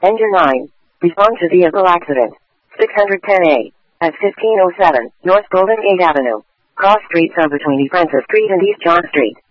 Engine 9. Respond to vehicle accident. 610A. At 1507 North Golden Gate Avenue. Cross streets are between Francis Street and East John Street.